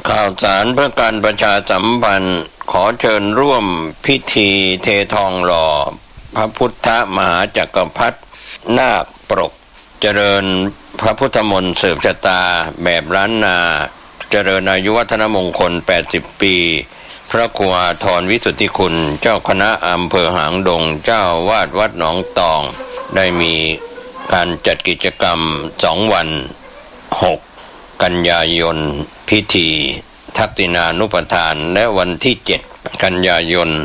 ข่าวสารเพื่อการประชาสัมพันธ์ขอเชิญร่วมพิธีเททองหล่อพระพุทธมหาจักรพรรดินาคปรกเจริญพระพุทธมนต์สืบชะตาแบบล้านนาเจริญอายุวัฒนมงคล80ปีพระครูอาทรวิสุทธิคุณเจ้าคณะอำเภอหางดงเจ้าวาดวัดหนองตองได้มีการจัดกิจกรรม2วัน6กันยายนพิธีทักษิณานุปทานและวันที่7กันยายน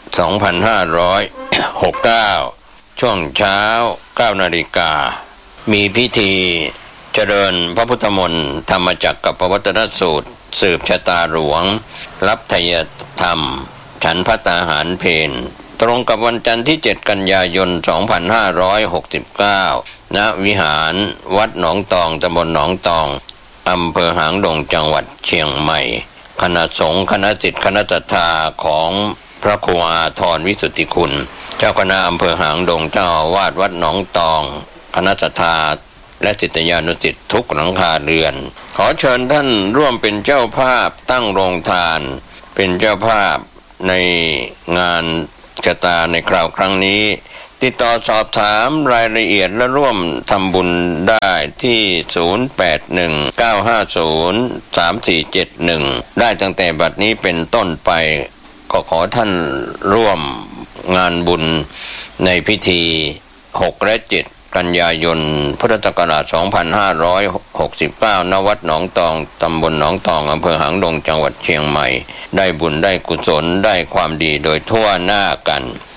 2569ช่วงเช้า 9 นาฬิกามีพิธีเจริญพระพุทธมนต์ธรรมจักรกับปวัตนสูตรสืบชะตาหลวงรับไทยธรรมฉันภัตตาหารเพลตรงกับวันจันทร์ที่7กันยายน2569ณวิหารวัดหนองตองตำบลหนองตองอำเภอหางดงจังหวัดเชียงใหม่คณะสงฆ์คณะศิษย์คณะศรัทธาของพระครูอาทรวิสุทธิคุณเจ้าคณะอำเภอหางดงเจ้าอาวาสวัดหนองตองคณะศรัทธาและศิษยานุศิษย์ทุกหลังคาเรือนขอเชิญท่านร่วมเป็นเจ้าภาพตั้งโรงทานเป็นเจ้าภาพในงานชะตาในคราวครั้งนี้ติดต่อสอบถามรายละเอียดและร่วมทำบุญได้ที่0819503471ได้ตั้งแต่บัดนี้เป็นต้นไปก็ขอท่านร่วมงานบุญในพิธี6และ7กันยายนพุทธศักราช2569ณวัดหนองตองตำบลหนองตองอำเภอหางดงจังหวัดเชียงใหม่ได้บุญได้กุศลได้ความดีโดยทั่วหน้ากัน